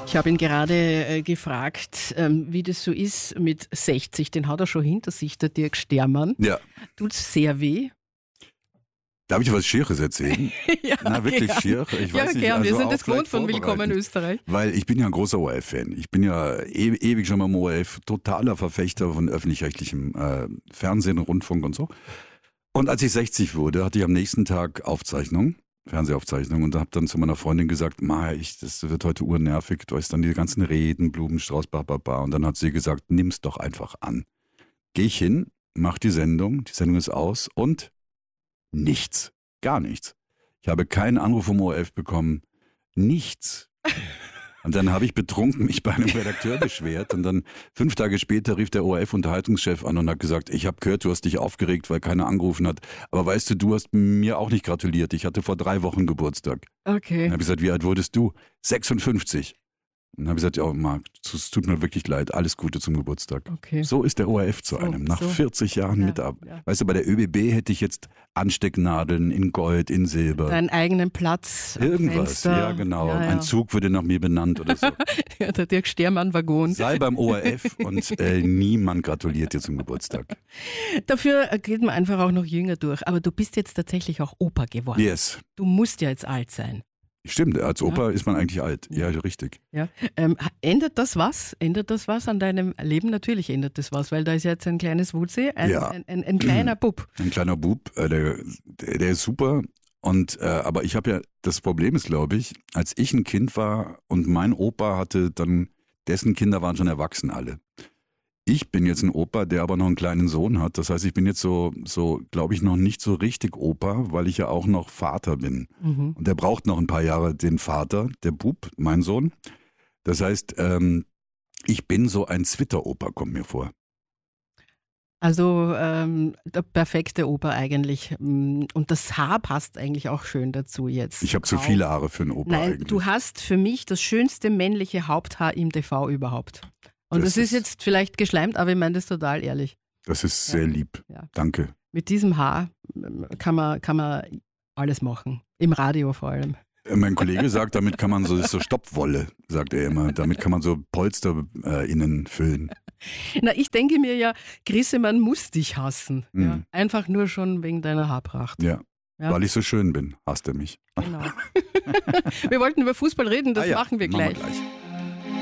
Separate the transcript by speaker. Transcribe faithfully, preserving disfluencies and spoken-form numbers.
Speaker 1: Ich habe ihn gerade äh, gefragt, ähm, wie das so ist mit sechzig. Den hat er schon hinter sich, der Dirk Stermann.
Speaker 2: Ja.
Speaker 1: Tut's sehr weh?
Speaker 2: Darf ich was Schieres erzählen?
Speaker 1: Ja,
Speaker 2: Na, wirklich
Speaker 1: gern.
Speaker 2: schier? Ich
Speaker 1: Ja,
Speaker 2: weiß nicht,
Speaker 1: gern. Wir
Speaker 2: also
Speaker 1: sind
Speaker 2: auch
Speaker 1: das gewohnt
Speaker 2: vielleicht
Speaker 1: von Willkommen in
Speaker 2: vorbereitend.
Speaker 1: Österreich.
Speaker 2: Weil ich bin ja ein großer O R F-Fan. Ich bin ja e ewig schon beim O R F, totaler Verfechter von öffentlich-rechtlichem äh, Fernsehen und Rundfunk und so. Und als ich sechzig wurde, hatte ich am nächsten Tag Aufzeichnung, Fernsehaufzeichnung, und habe dann zu meiner Freundin gesagt, Ma, ich, das wird heute urnervig, du weißt dann die ganzen Reden, Blumenstrauß, bababa. Und dann hat sie gesagt, nimm's doch einfach an. Geh ich hin, mach die Sendung, die Sendung ist aus und nichts. Gar nichts. Ich habe keinen Anruf vom O R F bekommen. Nichts. Und dann habe ich betrunken mich bei einem Redakteur beschwert und dann fünf Tage später rief der O R F-Unterhaltungschef an und hat gesagt, ich habe gehört, du hast dich aufgeregt, weil keiner angerufen hat. Aber weißt du, du hast mir auch nicht gratuliert. Ich hatte vor drei Wochen Geburtstag.
Speaker 1: Okay.
Speaker 2: Dann habe ich gesagt, wie alt wurdest du? sechsundfünfzig. Und dann habe ich gesagt, ja, Marc, es tut mir wirklich leid, alles Gute zum Geburtstag.
Speaker 1: Okay.
Speaker 2: So ist der O R F zu
Speaker 1: So,
Speaker 2: einem, nach
Speaker 1: so.
Speaker 2: vierzig Jahren
Speaker 1: Ja,
Speaker 2: Mitarbeit.
Speaker 1: ja.
Speaker 2: Weißt du, bei der Ö B B hätte ich jetzt Anstecknadeln in Gold, in Silber.
Speaker 1: Deinen eigenen Platz. am
Speaker 2: Irgendwas,
Speaker 1: Fenster.
Speaker 2: ja genau.
Speaker 1: Ja, ja.
Speaker 2: Ein Zug würde nach mir benannt oder so.
Speaker 1: Ja, der Dirk Stermann-Waggon.
Speaker 2: Sei beim O R F und äh, niemand gratuliert dir zum Geburtstag.
Speaker 1: Dafür geht man einfach auch noch jünger durch. Aber du bist jetzt tatsächlich auch Opa geworden.
Speaker 2: Yes.
Speaker 1: Du musst ja jetzt alt sein.
Speaker 2: Stimmt, als Opa ist man eigentlich alt. Ja, richtig.
Speaker 1: Ja. Ähm, ändert das was? Ändert das was an deinem Leben? Natürlich ändert das was, weil da ist jetzt ein kleines Wutzi, ein,
Speaker 2: Ja.
Speaker 1: ein, ein, ein kleiner Bub.
Speaker 2: Ein kleiner Bub, äh, der, der, der ist super. Und äh, aber ich habe ja, das Problem ist, glaube ich, als ich ein Kind war und mein Opa hatte dann, dessen Kinder waren schon erwachsen alle. Ich bin jetzt ein Opa, der aber noch einen kleinen Sohn hat. Das heißt, ich bin jetzt so, so glaube ich, noch nicht so richtig Opa, weil ich ja auch noch Vater bin.
Speaker 1: Mhm.
Speaker 2: Und der braucht noch ein paar Jahre den Vater, der Bub, mein Sohn. Das heißt, ähm, ich bin so ein Zwitter-Opa, kommt mir vor.
Speaker 1: Also ähm, der perfekte Opa eigentlich. Und das Haar passt eigentlich auch schön dazu jetzt.
Speaker 2: Ich habe zu
Speaker 1: Grau.
Speaker 2: viele Haare für einen Opa
Speaker 1: Nein,
Speaker 2: eigentlich.
Speaker 1: du hast für mich das schönste männliche Haupthaar im T V überhaupt. Und das,
Speaker 2: Das
Speaker 1: ist
Speaker 2: ist-
Speaker 1: jetzt vielleicht geschleimt, aber ich meine das total ehrlich.
Speaker 2: Das ist
Speaker 1: Ja.
Speaker 2: sehr lieb.
Speaker 1: Ja.
Speaker 2: Danke.
Speaker 1: Mit diesem Haar ähm, kann man, kann man alles machen. Im Radio vor allem.
Speaker 2: Äh, Mein Kollege sagt, damit kann man so, das ist so Stoppwolle, sagt er immer. Damit kann man so Polster äh, innen füllen.
Speaker 1: Na, ich denke mir ja, Grissemann muss dich hassen. Ja.
Speaker 2: Mhm.
Speaker 1: Einfach nur schon wegen deiner Haarpracht.
Speaker 2: Ja.
Speaker 1: Ja.
Speaker 2: Weil ich so schön bin, hasst er mich.
Speaker 1: Genau. Wir wollten über Fußball reden, das
Speaker 2: Ah ja,
Speaker 1: machen wir
Speaker 2: machen wir
Speaker 1: gleich.
Speaker 2: gleich.